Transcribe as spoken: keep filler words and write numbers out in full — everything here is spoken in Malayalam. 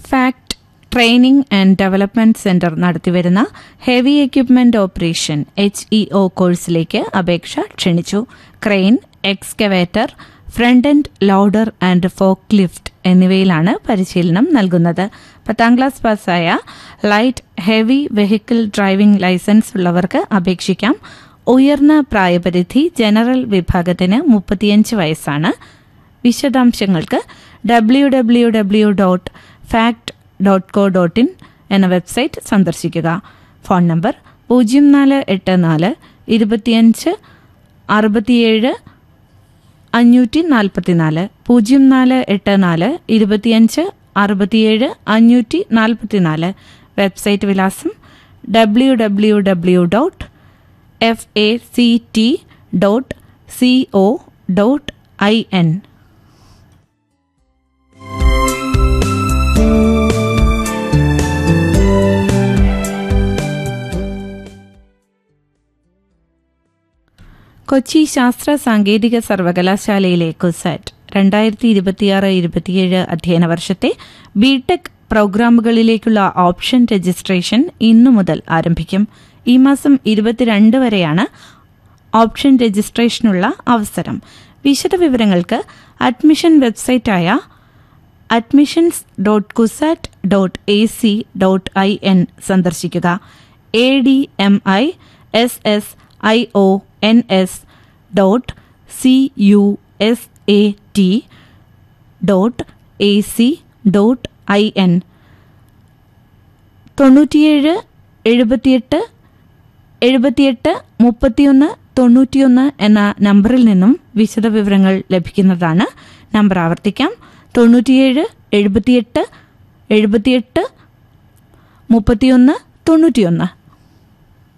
Fact training and development centre നടത്തിവരുന്ന heavy equipment operation H E O കോഴ്സിലേക്ക് അപേക്ഷ ക്ഷണിച്ചു. Crane, excavator, front end loader and folk lift എന്നിവയിലാണ് പരിശീലനം നൽകുന്നത്. പത്താം ക്ലാസ് പാസ്സായ light heavy vehicle driving licence ഉള്ളവർക്ക് അപേക്ഷിക്കാം. ഉയർന്ന പ്രായപരിധി ജനറൽ വിഭാഗത്തിന് മുപ്പത്തിയഞ്ച് വയസ്സാണ്. വിശദാംശങ്ങൾക്ക് W W W dot fact dot co dot in എന്ന വെബ്സൈറ്റ് സന്ദർശിക്കുക. ഫോൺ നമ്പർ പൂജ്യം നാല് എട്ട് നാല് ഇരുപത്തിയഞ്ച് അറുപത്തിയേഴ് അഞ്ഞൂറ്റി നാൽപ്പത്തിനാല് പൂജ്യം നാല് എട്ട് നാല് ഇരുപത്തിയഞ്ച് അറുപത്തിയേഴ് അഞ്ഞൂറ്റി നാൽപ്പത്തിനാല്. വെബ്സൈറ്റ് വിലാസം W W W dot F A C T dot C O dot I N. Kochi ശാസ്ത്ര സാങ്കേതിക സർവകലാശാലയിലെ കുസാറ്റ് രണ്ടായിരത്തി ഇരുപത്തിയാറ് ഇരുപത്തിയേഴ് അധ്യയന വർഷത്തെ ബിടെക് പ്രോഗ്രാമുകളിലേക്കുള്ള ഓപ്ഷൻ രജിസ്ട്രേഷൻ ഇന്നു മുതൽ ആരംഭിക്കും. ഈ മാസം ഇരുപത്തിരണ്ട് വരെയാണ് ഓപ്ഷൻ രജിസ്ട്രേഷനുള്ള അവസരം. വിശദവിവരങ്ങൾക്ക് admission വെബ്സൈറ്റായ admissions dot CUSAT dot A C dot I N സന്ദർശിക്കുക. A D M I S S I O N S dot C U S A T dot A C dot I N. തൊണ്ണൂറ്റിയേഴ് എഴുപത്തിയെട്ട് എഴുപത്തിയെട്ട് മുപ്പത്തിയൊന്ന് തൊണ്ണൂറ്റിയൊന്ന് എന്ന നമ്പറിൽ നിന്നും വിശദവിവരങ്ങൾ ലഭിക്കുന്നതാണ്. നമ്പർ ആവർത്തിക്കാം: തൊണ്ണൂറ്റിയേഴ് എഴുപത്തിയെട്ട് എഴുപത്തിയെട്ട് മുപ്പത്തിയൊന്ന് തൊണ്ണൂറ്റിയൊന്ന്.